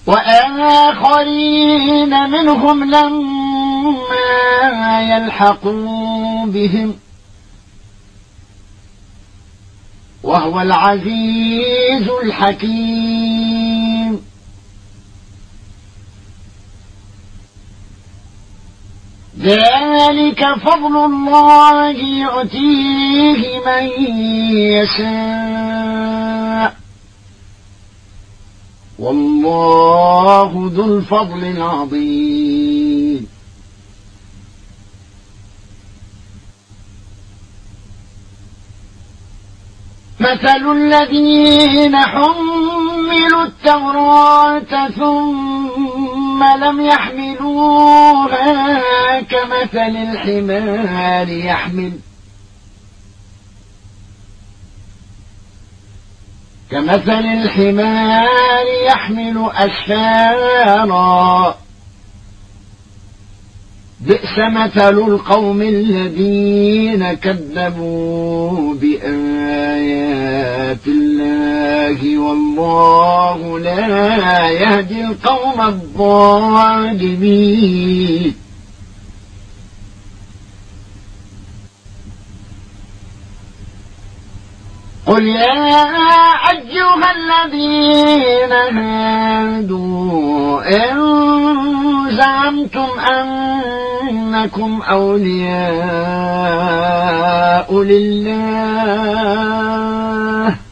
وآخرين منهم لما يلحقوا بهم وهو العزيز الحكيم. ذلك فضل الله يؤتيه من يشاء والله ذو الفضل العظيم. مثل الذين حملوا التوراة ثم لم يحملوها كمثل الحمار يحمل أسفارا بئس مثل القوم الذين كذبوا بآيات الله والله لا يهدي القوم الظالمين. قل يا أيها الذين هادوا إن زعمتم أنكم أولياء لله